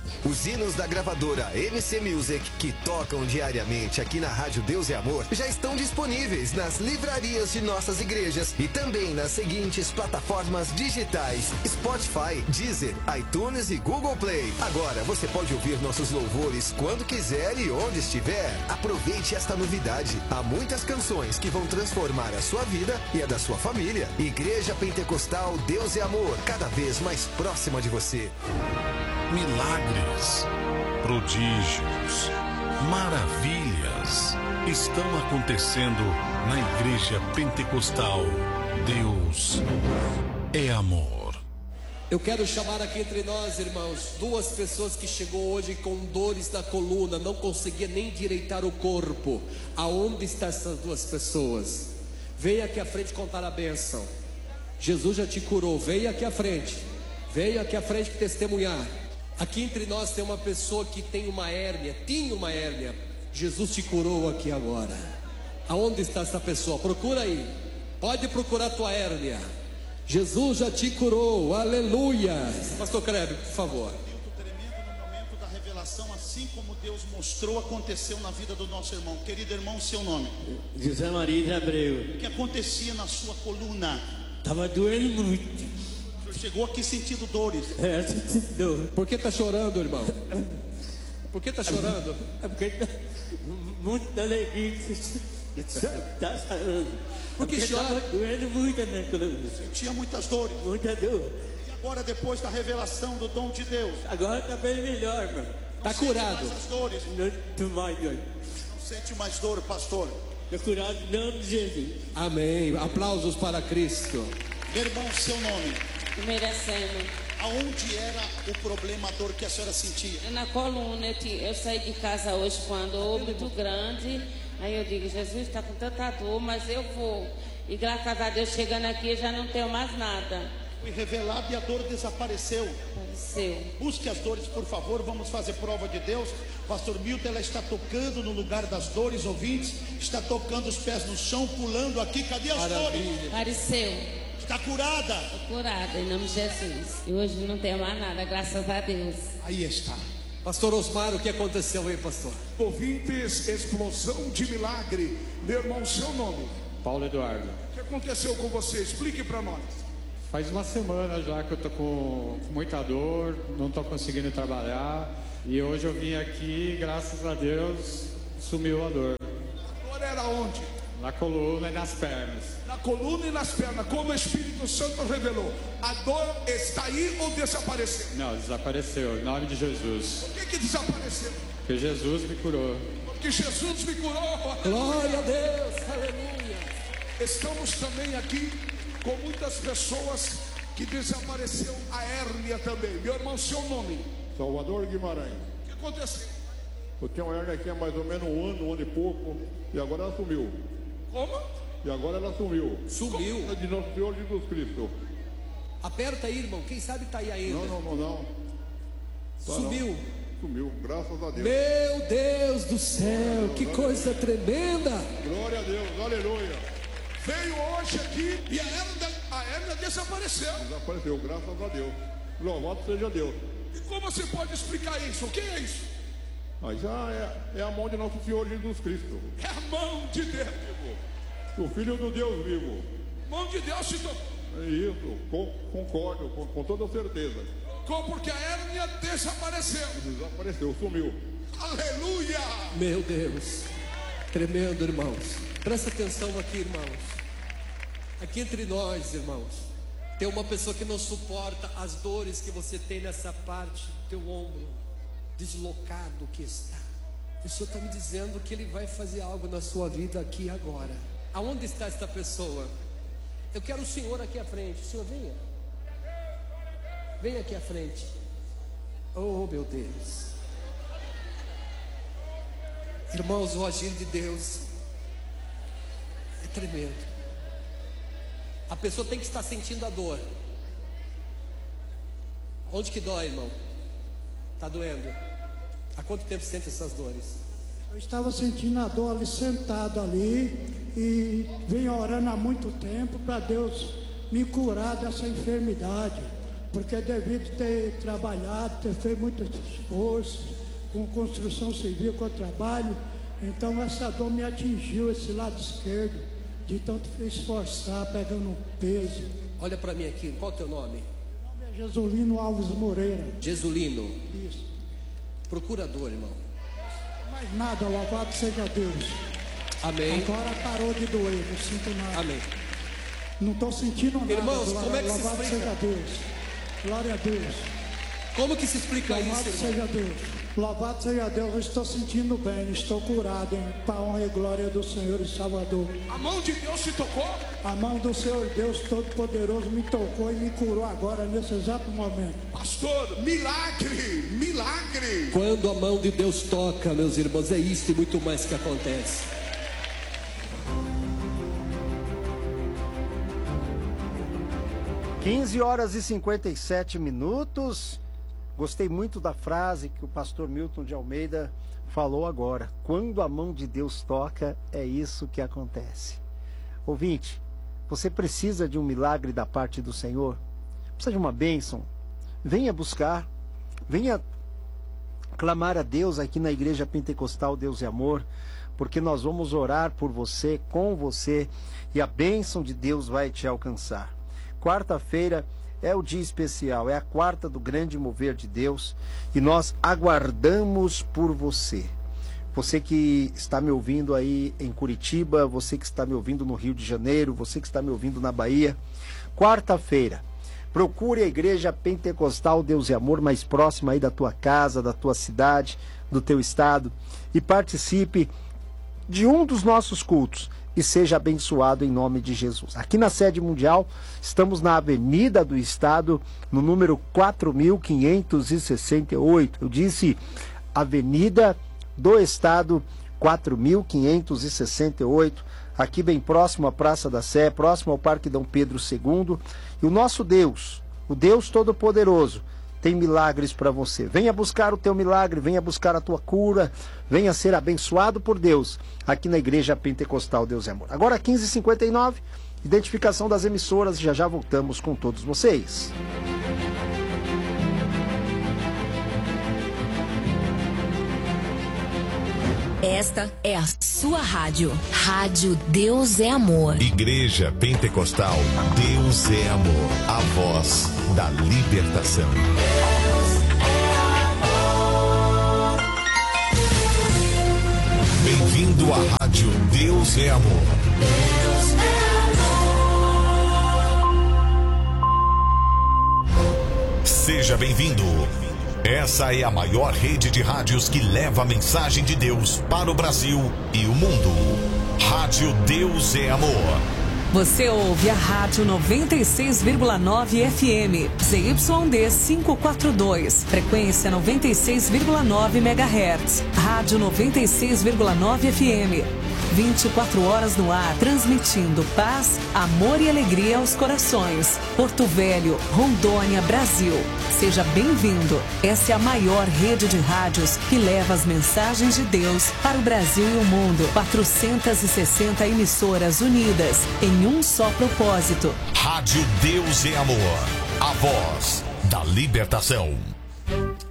Os hinos da gravadora MC Music, que tocam diariamente aqui na Rádio Deus e Amor, já estão disponíveis nas livrarias de nossas igrejas e também nas seguintes plataformas digitais: Spotify, Deezer, iTunes e Google Play. Agora você pode ouvir nossos louvores quando quiser e onde estiver. Aproveite esta novidade. Há muitas canções que vão transformar a sua vida e a da sua família. Igreja Pentecostal Deus e Amor, cada vez mais próxima de você. Milagres, prodígios, maravilhas estão acontecendo na Igreja Pentecostal. Deus é amor. Eu quero chamar aqui entre nós, irmãos, duas pessoas que chegou hoje com dores na coluna, não conseguia nem endireitar o corpo. Aonde estão essas duas pessoas? Venha aqui à frente contar a bênção. Jesus já te curou. Venha aqui à frente. Venha aqui à frente testemunhar. Aqui entre nós tem uma pessoa que tem uma hérnia, tinha uma hérnia. Jesus te curou aqui agora. Aonde está essa pessoa? Procura aí. Pode procurar a tua hérnia. Jesus já te curou. Aleluia. Pastor Kleber, por favor. Tremendo no momento da revelação, assim como Deus mostrou, aconteceu na vida do nosso irmão. Querido irmão, seu nome? José Maria de Abreu. O que acontecia na sua coluna? Estava doendo muito. Chegou aqui sentindo dores. Sentindo dor. Por que está chorando, irmão? Por que está chorando? É porque tá muita alegria que você está chorando. Por que chora? Estava doendo muito, né? Sentia muitas dores. Muita dor. E agora, depois da revelação do dom de Deus, agora está bem melhor, mano. Está curado. Mais as dores. Não mais dor. Não sente mais dor, pastor. Estou curado em nome de Jesus. Amém. Aplausos para Cristo. Meu irmão, seu nome? Merecendo. Aonde era o problema, a dor que a senhora sentia? Na coluna, eu saí de casa hoje com a dor muito grande. Aí eu digo, Jesus está com tanta dor, mas eu vou. E graças a Deus, chegando aqui, eu já não tenho mais nada. Foi revelado e a dor desapareceu. Apareceu. Busque as dores, por favor, vamos fazer prova de Deus. Pastor Milton, ela está tocando no lugar das dores, ouvintes. Está tocando os pés no chão, pulando aqui. Cadê as dores? Apareceu. Está curada? Estou curada, em nome de Jesus. E hoje não tenho mais nada, graças a Deus. Aí está. Pastor Osmar, o que aconteceu aí, pastor? Ouvintes, explosão de milagre. Meu irmão, seu nome? Paulo Eduardo. O que aconteceu com você? Explique para nós. Faz uma semana já que eu tô com muita dor, não tô conseguindo trabalhar. E hoje eu vim aqui, graças a Deus, sumiu a dor. A dor era onde? Na coluna e nas pernas. Na coluna e nas pernas, como o Espírito Santo revelou. A dor está aí ou desapareceu? Não, desapareceu, em nome de Jesus. Por que desapareceu? Porque Jesus me curou. Porque Jesus me curou. Glória a Deus, aleluia. Estamos também aqui com muitas pessoas que desapareceu a hérnia também. Meu irmão, seu nome? Salvador Guimarães. O que aconteceu? Eu tinha uma hérnia aqui há mais ou menos um ano e pouco, e agora ela sumiu. Como? E agora ela sumiu. Sumiu? É de nosso Senhor Jesus Cristo. Aperta aí, irmão. Quem sabe está aí ainda. Não. Tá, sumiu? Não. Sumiu, graças a Deus. Meu Deus do céu, que coisa tremenda. Glória a Deus, aleluia. Veio hoje aqui e a hérnia desapareceu. Desapareceu, graças a Deus. Louvado seja Deus. E como você pode explicar isso? O que é isso? Aí já é a mão de nosso Senhor Jesus Cristo. É a mão de Deus. O Filho do Deus vivo. Mão de Deus te tocou. É isso, concordo, com toda certeza. Porque a hérnia desapareceu. Desapareceu, sumiu. Aleluia! Meu Deus, tremendo, irmãos. Presta atenção aqui, irmãos. Aqui entre nós, irmãos, tem uma pessoa que não suporta as dores que você tem nessa parte do teu ombro, deslocado que está. O Senhor está me dizendo que Ele vai fazer algo na sua vida aqui agora. Aonde está esta pessoa? Eu quero o Senhor aqui à frente. O Senhor, venha. Venha aqui à frente. Oh, meu Deus. Irmãos, o agir de Deus é tremendo. A pessoa tem que estar sentindo a dor. Onde que dói, irmão? Está doendo? Há quanto tempo sente essas dores? Eu estava sentindo a dor ali, sentado ali, e venho orando há muito tempo para Deus me curar dessa enfermidade. porque devido ter trabalhado, ter feito muito esforço com construção civil, com trabalho, então essa dor me atingiu esse lado esquerdo, de tanto esforçar, pegando um peso. Olha para mim aqui, qual é o teu nome? Meu nome é Jesulino Alves Moreira. Jesulino. Isso. Procurador, irmão. Mais nada, louvado seja Deus. Amém. Agora parou de doer, não sinto nada. Amém. Não estou sentindo nada. Irmãos, como é que se louvado explica? seja Deus. Glória a Deus. Como que se explica Louvado isso, seja irmão? Deus. Louvado seja Deus, eu estou sentindo bem, estou curado, hein? Para a honra e glória do Senhor e Salvador. A mão de Deus te tocou? A mão do Senhor Deus Todo-Poderoso me tocou e me curou agora, nesse exato momento. Pastor, milagre, milagre. Quando a mão de Deus toca, meus irmãos, é isso e muito mais que acontece. (15h57). Gostei muito da frase que o pastor Milton de Almeida falou agora. Quando a mão de Deus toca, é isso que acontece. Ouvinte, você precisa de um milagre da parte do Senhor? Precisa de uma bênção? Venha buscar, venha clamar a Deus aqui na Igreja Pentecostal Deus e Amor, porque nós vamos orar por você, com você, e a bênção de Deus vai te alcançar. Quarta-feira é o dia especial, é a quarta do grande mover de Deus, e nós aguardamos por você. Você que está me ouvindo aí em Curitiba, você que está me ouvindo no Rio de Janeiro, você que está me ouvindo na Bahia, quarta-feira, procure a Igreja Pentecostal Deus e Amor mais próxima aí da tua casa, da tua cidade, do teu estado, e participe de um dos nossos cultos e seja abençoado em nome de Jesus. Aqui na sede mundial, estamos na Avenida do Estado, no número 4568. Eu disse Avenida do Estado 4568, aqui bem próximo à Praça da Sé, próximo ao Parque Dom Pedro II. E o nosso Deus, o Deus Todo-Poderoso, tem milagres para você. Venha buscar o teu milagre, venha buscar a tua cura, venha ser abençoado por Deus aqui na Igreja Pentecostal Deus e Amor. Agora 15h59, identificação das emissoras, já já voltamos com todos vocês. Esta é a sua rádio. Rádio Deus é Amor. Igreja Pentecostal Deus é Amor. A voz da libertação. Bem-vindo à Rádio Deus é Amor. Deus é amor. Seja bem-vindo. Essa é a maior rede de rádios que leva a mensagem de Deus para o Brasil e o mundo. Rádio Deus é Amor. Você ouve a Rádio 96,9 FM, ZYD 542, frequência 96,9 MHz. Rádio 96,9 FM, 24 horas no ar, transmitindo paz, amor e alegria aos corações. Porto Velho, Rondônia, Brasil. Seja bem-vindo. Essa é a maior rede de rádios que leva as mensagens de Deus para o Brasil e o mundo. 460 emissoras unidas em um só propósito. Rádio Deus é Amor. A voz da libertação.